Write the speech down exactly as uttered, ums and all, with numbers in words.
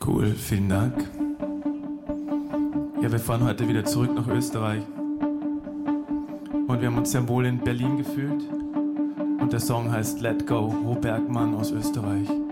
Cool, vielen Dank. Ja, wir fahren heute wieder zurück nach Österreich. Und wir haben uns sehr wohl in Berlin gefühlt. Und der Song heißt Let Go, Ho Bergmann aus Österreich.